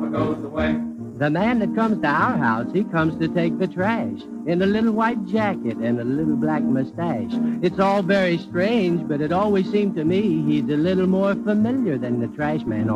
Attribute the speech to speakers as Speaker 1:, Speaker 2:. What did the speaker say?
Speaker 1: never goes away.
Speaker 2: The man that comes to our house, he comes to take the trash in a little white jacket and a little black mustache. It's all very strange, but it always seemed to me he's a little more familiar than the trash man